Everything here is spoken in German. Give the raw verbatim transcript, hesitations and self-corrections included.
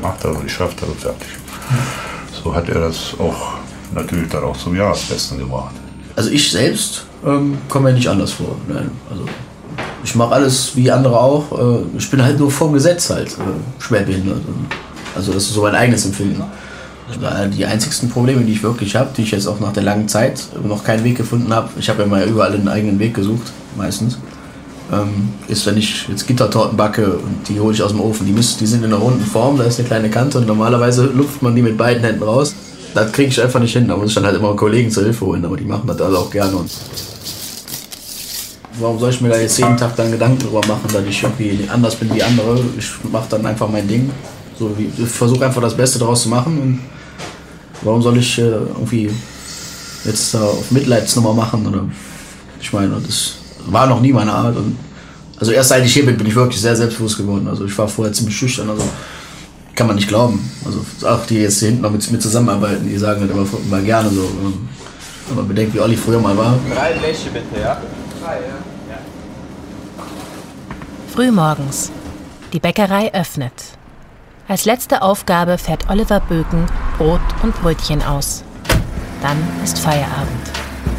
macht er und ich schafft er und fertig. So hat er das auch natürlich dann auch zum Jahresbesten gebracht. Also ich selbst ähm, komme mir nicht anders vor. Nein. Also ich mache alles wie andere auch. Äh, ich bin halt nur vom Gesetz halt äh, schwerbehindert. Also das ist so mein eigenes Empfinden. Die einzigsten Probleme, die ich wirklich habe, die ich jetzt auch nach der langen Zeit noch keinen Weg gefunden habe, ich habe ja mal überall einen eigenen Weg gesucht, meistens, ähm, ist, wenn ich jetzt Gittertorten backe und die hole ich aus dem Ofen. Die, müssen, die sind in einer runden Form, da ist eine kleine Kante und normalerweise lupft man die mit beiden Händen raus. Das kriege ich einfach nicht hin, da muss ich dann halt immer Kollegen zur Hilfe holen, aber die machen das alle auch gerne. Und warum soll ich mir da jetzt jeden Tag dann Gedanken drüber machen, dass ich irgendwie anders bin wie andere? Ich mache dann einfach mein Ding. So, ich versuche einfach das Beste daraus zu machen. Und warum soll ich äh, irgendwie jetzt äh, auf Mitleidsnummer machen? Oder ich meine, das war noch nie meine Art. Und also erst seit ich hier bin, bin ich wirklich sehr selbstbewusst geworden. Also ich war vorher ziemlich schüchtern. Also kann man nicht glauben. Also auch die jetzt hier hinten noch mit mir zusammenarbeiten, die sagen das immer, immer gerne so. Aber bedenkt, wie Olli früher mal war. Drei Bleche bitte, ja? Drei, ja. ja. Frühmorgens. Die Bäckerei öffnet. Als letzte Aufgabe fährt Oliver Böken Brot und Brötchen aus. Dann ist Feierabend.